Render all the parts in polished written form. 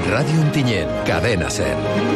Radio Ontinyent, Cadena Ser.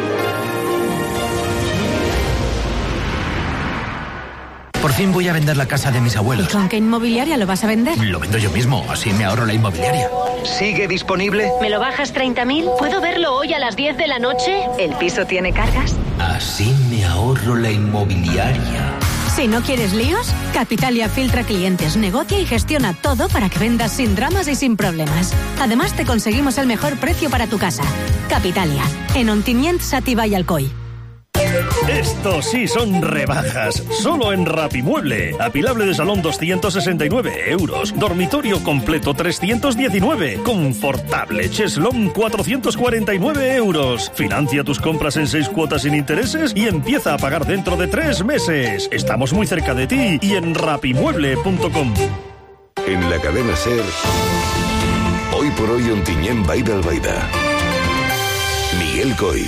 Por fin voy a vender la casa de mis abuelos. ¿Y con qué inmobiliaria lo vas a vender? Lo vendo yo mismo, así me ahorro la inmobiliaria. ¿Sigue disponible? ¿Me lo bajas 30.000? ¿Puedo verlo hoy a las 10 de la noche? ¿El piso tiene cargas? Así me ahorro la inmobiliaria. Si no quieres líos, Capitalia filtra clientes, negocia y gestiona todo para que vendas sin dramas y sin problemas. Además, te conseguimos el mejor precio para tu casa. Capitalia, en Ontinyent, Xàtiva y Alcoi. Estos sí son rebajas. Solo en Rapimueble. Apilable de salón 269 euros. Dormitorio completo 319. Confortable cheslón 449 euros. Financia tus compras en 6 cuotas sin intereses y empieza a pagar dentro de 3 meses. Estamos muy cerca de ti y en rapimueble.com. En la cadena SER, hoy por hoy Ontinyent Vall d'Albaida. Miguel Coy.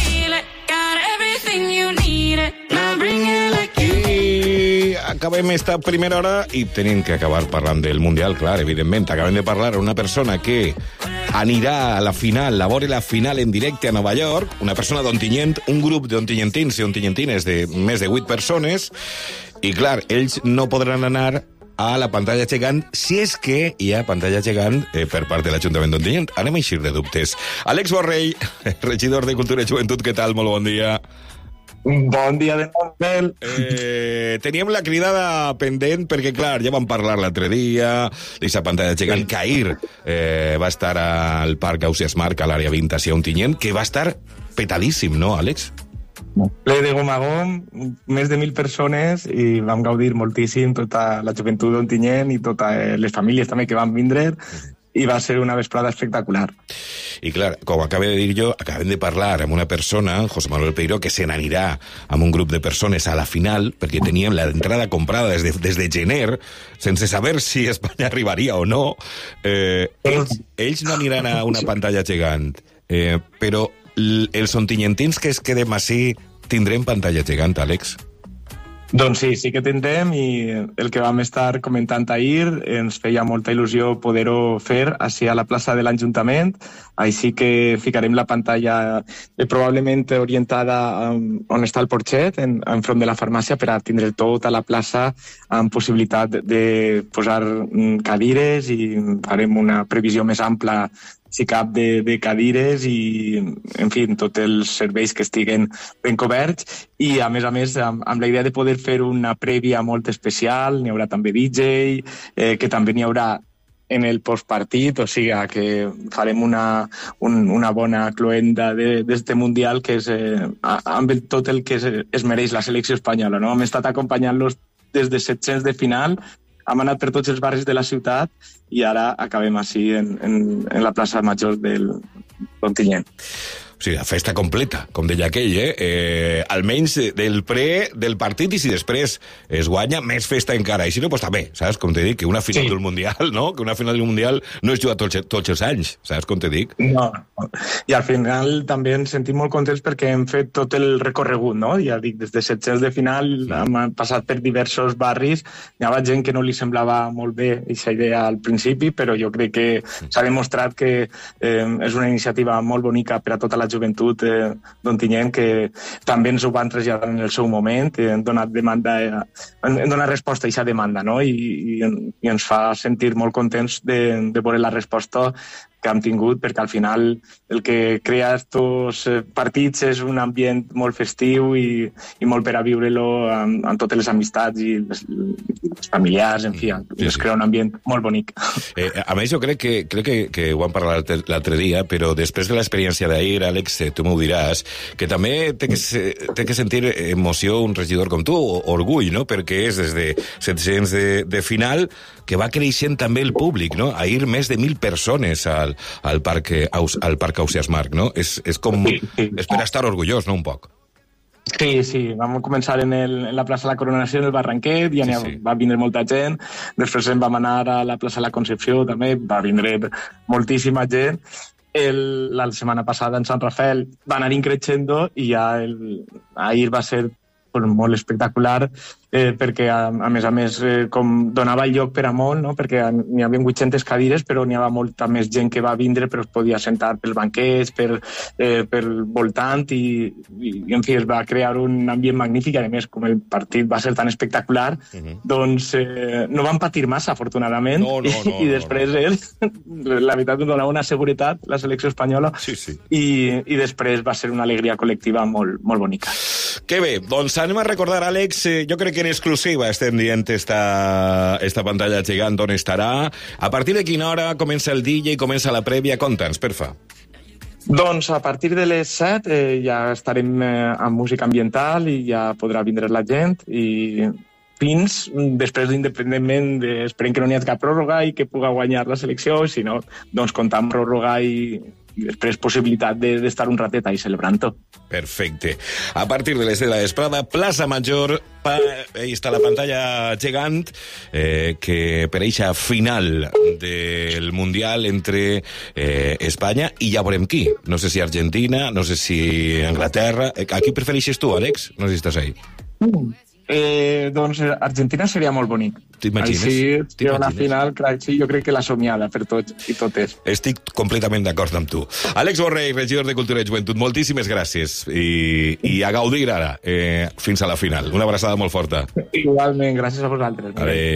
I acabem esta primera hora i tenim que acabar parlant del Mundial, clar, evidentment. Acabem de parlar amb una persona que anirà a la final, a veure la final en directe a Nova York, una persona d'Ontinyent, un grup d'ontinyentins i ontinyentines de més de 8 persones, i clar, ells no podran anar a la pantalla gegant, si és que hi ha pantalla gegant per part de l'Ajuntament d'Ontinyent. Anem a eixir de dubtes. Àlex Borrell, regidor de Cultura i Joventut, què tal? Molt bon dia. Bon dia de nou, Mel. Teníem la cridada pendent perquè, clar, ja vam parlar l'altre dia d'aquesta pantalla gegant. Cair va estar al Parc Ausiàs Marc, a l'àrea 20, a Ontinyent, que va estar petadíssim, no, Àlex? Ple de gom a gom, més de 1.000 persones, i vam gaudir moltíssim tota la joventut d'Ontinyent i totes les famílies també que van vindre, i va ser una vesprada espectacular. I clar, com acabo de dir jo, acabem de parlar amb una persona, José Manuel Peiró, que se n'anirà amb un grup de persones a la final, perquè teníem l'entrada comprada des de gener, sense saber si Espanya arribaria o no. Ells no aniran a una pantalla gegant, però els ontinyentins que es quedem així tindrem pantalla gegant, Àlex? Doncs sí que tindrem, i el que vam estar comentant ahir, ens feia molta il·lusió poder-ho fer així a la plaça de l'Ajuntament, així que ficarem la pantalla probablement orientada on està el porxet, enfront de la farmàcia, per a tindre tota la plaça amb possibilitat de posar cadires, i farem una previsió més ampla, si cap, de cadires i, en fi, tots els serveis que estiguen ben coberts, i a més, amb la idea de poder fer una prèvia molt especial. N'hi haurà també DJ, que també n'hi haurà en el postpartit, o sigui que farem una bona cloenda d'este Mundial, que és amb tot el que es mereix la selecció espanyola, no? Hem estat acompanyant-los des de 700 de final, hem anat per tots els barris de la ciutat i ara acabem així en la plaça Major d'Ontinyent. O sigui, la festa completa, com deia aquell, almenys del del partit, i si després es guanya, més festa encara. I si no, doncs també, saps com te dic? Que una final del Mundial, no? Que una final del Mundial no es juga tots els anys, saps com te dic? No, i al final també ens sentim molt contents perquè hem fet tot el recorregut, no? Ja dic, des de 700 de final hem passat per diversos barris, hi havia gent que no li semblava molt bé aquesta idea al principi, però jo crec que s'ha demostrat que és una iniciativa molt bonica per a tota la joventut d'Ontinyent, que també ens ho van traslladar en el seu moment, hem donat resposta a aquesta demanda, no? I ens fa sentir molt contents de veure la resposta que hem tingut, perquè al final el que crea estos partits és un ambient molt festiu i molt per a viure-lo amb totes les amistats i els familiars, en fi, es crea un ambient molt bonic. A més, jo crec que ho vam parlar l'altre dia, però després de l'experiència d'ahir, Àlex, tu m'ho diràs, que també té que sentir emoció un regidor com tu, orgull, no? Perquè és des de 700 de final que va creixent també el públic, no? Ahir més de 1.000 persones al Parc Ausiàs Marc, no? És per estar orgullós, no? Un poc. Sí, vam començar en la plaça de la Coronació, en el Barranquet, i va vindre molta gent. Després vam anar a la plaça de la Concepció, també va vindre moltíssima gent. La setmana passada en Sant Rafael va anar increixendo, i ja ahir va ser molt espectacular, perquè a més, com donava lloc per a molt, no? Perquè n'hi havia 800 cadires, però n'hi havia molta més gent que va vindre, però es podia sentar pels banquets, pel voltant, i en fi, es va crear un ambient magnífic, i a més, com el partit va ser tan espectacular, doncs no van patir massa, afortunadament, i després la veritat em donava una seguretat, la selecció espanyola, i després va ser una alegria col·lectiva molt, molt bonica. Que bé, doncs anem a recordar, Àlex, jo crec que en exclusiva estem dient esta pantalla gegant on estarà. A partir de quina hora comença el DJ, comença la prèvia? Conta'ns, perfa. Doncs a partir de les 7 ja estarem amb música ambiental i ja podrà vindre la gent, i fins després, independentment, esperem que no n'hi hagi cap pròrroga i que puga guanyar la selecció, si no, doncs comptar amb pròrroga i després possibilitat d'estar un ratet ahí celebrant-ho. Perfecte. A partir de les 10 de la vesprada, Plaça Major, ahí està la pantalla gegant, que per eixa final del Mundial entre Espanya i ja veurem qui. No sé si Argentina, no sé si Anglaterra. A qui prefereixes tu, Àlex? No sé si estàs ahí. Doncs Argentina seria molt bonic. T'imagines? Així, una final, sí, jo crec que la somiada per tots i totes. Estic completament d'acord amb tu. Àlex Borrell, regidor de Cultura i Joventut, moltíssimes gràcies. I a gaudir ara, fins a la final. Una abraçada molt forta. Igualment, gràcies a vosaltres. Adéu.